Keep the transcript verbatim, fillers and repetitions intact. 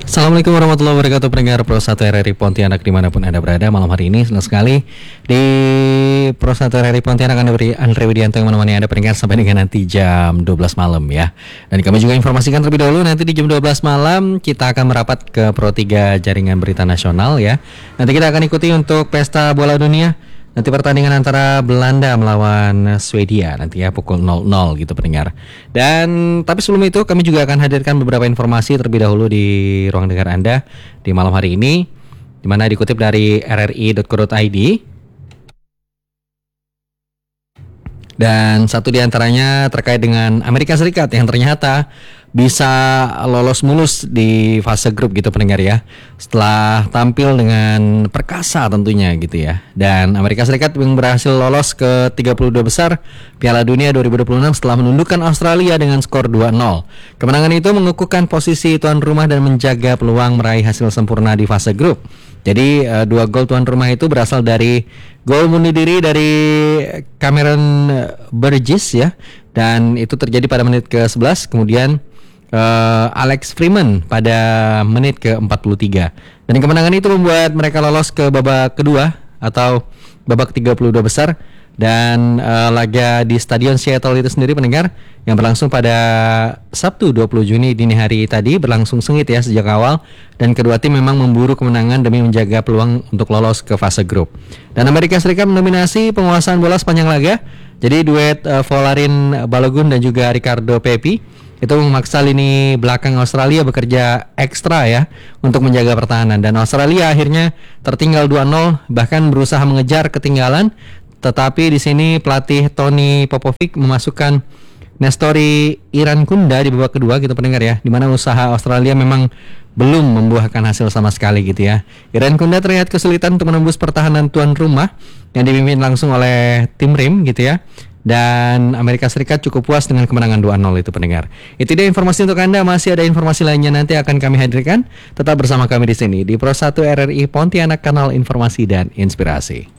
Assalamualaikum warahmatullahi wabarakatuh, pendengar Pro satu R R I Pontianak dimanapun Anda berada. Malam hari ini senang sekali di Pro satu R R I Pontianak Anda beri Andre Widianto yang menemani Anda pendengar sampai dengan nanti jam dua belas malam ya. Dan kami juga informasikan terlebih dahulu nanti di jam dua belas malam kita akan merapat ke Pro tiga Jaringan Berita Nasional ya. Nanti kita akan ikuti untuk Pesta Bola Dunia. Nanti pertandingan antara Belanda melawan Swedia nanti ya pukul nol nol gitu pendengar. Dan tapi sebelum itu kami juga akan hadirkan beberapa informasi terlebih dahulu di ruang dengar Anda di malam hari ini, di mana dikutip dari r r i dot co dot i d. Dan satu di antaranya terkait dengan Amerika Serikat yang ternyata bisa lolos mulus di fase grup gitu pendengar ya. Setelah tampil dengan perkasa tentunya gitu ya. Dan Amerika Serikat yang berhasil lolos ke tiga puluh dua besar Piala Dunia dua ribu dua puluh enam setelah menundukkan Australia dengan skor dua nol. Kemenangan itu mengukuhkan posisi tuan rumah dan menjaga peluang meraih hasil sempurna di fase grup. Jadi uh, dua gol tuan rumah itu berasal dari gol bunuh diri dari Cameron Burgess ya. Dan itu terjadi pada menit ke sebelas. Kemudian uh, Alex Freeman pada menit ke empat puluh tiga. Dan kemenangan itu membuat mereka lolos ke babak kedua atau babak tiga puluh dua besar. Dan uh, laga di Stadion Seattle itu sendiri pendengar yang berlangsung pada Sabtu dua puluh Juni dini hari tadi berlangsung sengit ya sejak awal, dan kedua tim memang memburu kemenangan demi menjaga peluang untuk lolos ke fase grup. Dan Amerika Serikat mendominasi penguasaan bola sepanjang laga. Jadi duet uh, Folarin Balogun dan juga Ricardo Pepi itu memaksa lini belakang Australia bekerja ekstra ya untuk menjaga pertahanan, dan Australia akhirnya tertinggal dua nol bahkan berusaha mengejar ketinggalan. Tetapi di sini pelatih Tony Popovic memasukkan Nestori Irankunda di babak kedua gitu pendengar ya, di mana usaha Australia memang belum membuahkan hasil sama sekali gitu ya. Irankunda terlihat kesulitan untuk menembus pertahanan tuan rumah yang dipimpin langsung oleh tim Rim gitu ya. Dan Amerika Serikat cukup puas dengan kemenangan dua nol itu pendengar. Itu dia informasi untuk Anda. Masih ada informasi lainnya nanti akan kami hadirkan. Tetap bersama kami di sini di Pro satu R R I Pontianak, kanal informasi dan inspirasi.